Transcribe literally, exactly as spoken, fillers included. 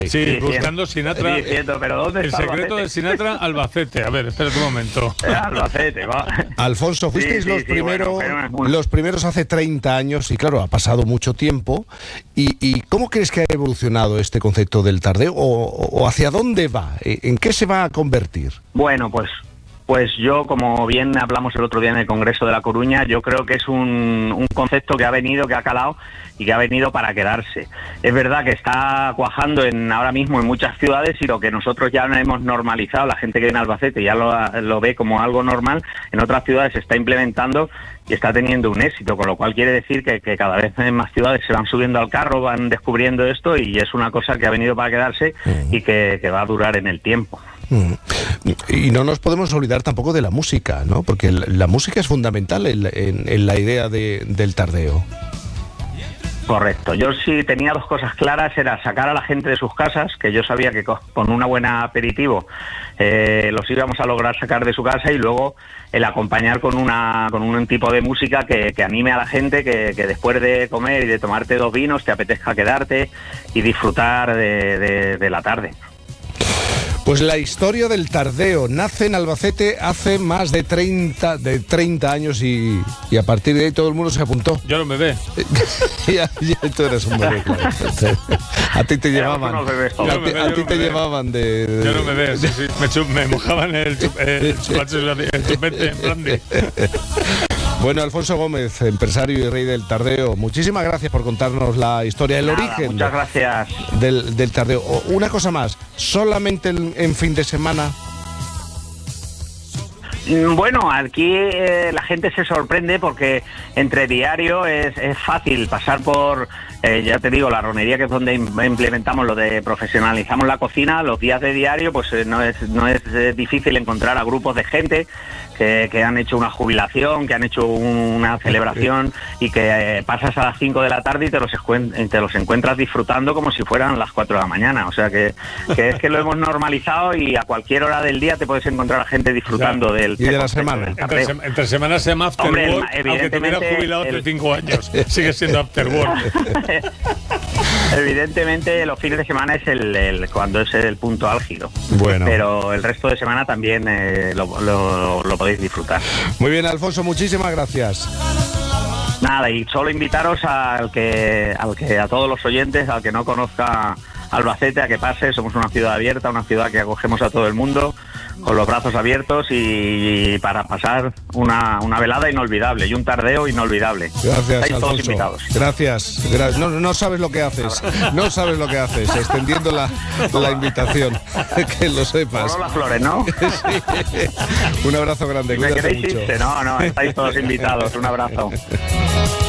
Sí, Sí, buscando sí, Sinatra. sí, cierto, pero ¿dónde El está secreto Albacete? de Sinatra, Albacete. A ver, espérate un momento. Eh, Albacete, va. Alfonso, fuisteis Sí, sí, los, sí, primero- bueno, pero es muy- los primeros hace treinta años y claro, ha pasado mucho tiempo. ¿Y, y cómo crees que ha evolucionado este concepto del tardeo o, o hacia dónde va? ¿En qué se va a convertir? Bueno, pues pues yo, como bien hablamos el otro día en el Congreso de La Coruña, yo creo que es un, un concepto que ha venido, que ha calado y que ha venido para quedarse. Es verdad que está cuajando en ahora mismo en muchas ciudades y lo que nosotros ya hemos normalizado, la gente que viene a Albacete ya lo, lo ve como algo normal, en otras ciudades se está implementando y está teniendo un éxito, con lo cual quiere decir que, que cada vez en más ciudades se van subiendo al carro, van descubriendo esto y es una cosa que ha venido para quedarse y que, que va a durar en el tiempo. Mm. Y no nos podemos olvidar tampoco de la música, ¿no? Porque la, la música es fundamental en, en, en la idea de, del tardeo. Correcto. Yo sí tenía dos cosas claras, era sacar a la gente de sus casas, que yo sabía que con una buena aperitivo eh, los íbamos a lograr sacar de su casa, y luego el acompañar con una con un tipo de música que, que anime a la gente, que, que después de comer y de tomarte dos vinos te apetezca quedarte y disfrutar de, de, de la tarde. Pues la historia del tardeo nace en Albacete hace más de treinta, de treinta años y, y a partir de ahí todo el mundo se apuntó. Yo era un bebé. ya, ya tú eres un bebé, claro. A ti te llevaban. Éramos unos bebés todos. A Yo era un ti, bebé, a yo ti era un te bebé. llevaban de. de- Yo era un bebé, sí, sí. Me, chup, me mojaban el, chup, el chupete, el chupete en brandy. Bueno, Alfonso Gómez, empresario y rey del tardeo, muchísimas gracias por contarnos la historia, el Nada, origen muchas gracias. del, del tardeo. O, una cosa más, solamente en, en fin de semana. Bueno, aquí eh, la gente se sorprende porque entre diario es, es fácil pasar por, eh, ya te digo, la romería, que es donde im- implementamos lo de profesionalizamos la cocina. Los días de diario pues eh, no es no es eh, difícil encontrar a grupos de gente que, que han hecho una jubilación, que han hecho una celebración y que eh, pasas a las cinco de la tarde y te los, escuen- te los encuentras disfrutando como si fueran las cuatro de la mañana. O sea que, que es que lo hemos normalizado y a cualquier hora del día te puedes encontrar a gente disfrutando O sea, del y de la concepto semana. del Entre, tardeo. sema- entre semanas se llama After Hombre, el- Work, aunque te hubieras evidentemente, jubilado hace el- cinco años. Sigue siendo After Work. Evidentemente los fines de semana es el, el cuando es el punto álgido. Bueno. Pero el resto de semana también eh, lo, lo, lo podéis disfrutar. Muy bien, Alfonso, muchísimas gracias. Nada, y solo invitaros al que, al que a todos los oyentes, al que no conozca Albacete, a que pase. Somos una ciudad abierta, una ciudad que acogemos a todo el mundo con los brazos abiertos y para pasar una, una velada inolvidable y un tardeo inolvidable. Gracias, Estáis todos Alfonso. invitados. Gracias. Gra- no, no sabes lo que haces. No sabes lo que haces, extendiendo la, la invitación. Que lo sepas. Solo las flores, ¿no? Sí. Un abrazo grande. Si me Cuídate queréis mucho. irse, no, no, estáis todos invitados. Un abrazo.